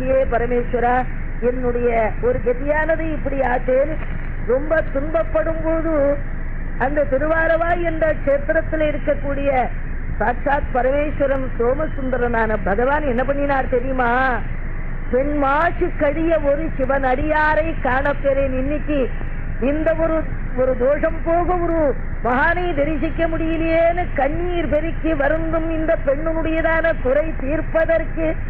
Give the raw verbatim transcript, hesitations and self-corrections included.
இல்லையே பரமேஸ்வரா, என்னுடைய ஒரு கதியானது இப்படி ஆச்சேன். ரொம்ப துன்பப்படும் போது அந்த திருவாரவாய் என்ற கஷேத்திரத்தில் இருக்கக்கூடிய சாட்சாத் பரமேஸ்வரன் சோமசுந்தரனான பகவான் என்ன பண்ணினார் தெரியுமா? பெண் மாசு கழிய ஒரு சிவன் அடியாரை காணப்பெறேன். இன்னைக்கு இந்த ஒரு ஒரு தோஷம் போக ஒரு மகானை தரிசிக்க முடியலையேன்னு கண்ணீர் பெருக்கி வருந்தும் இந்த பெண்ணுடையதான குறை தீர்ப்பதற்கு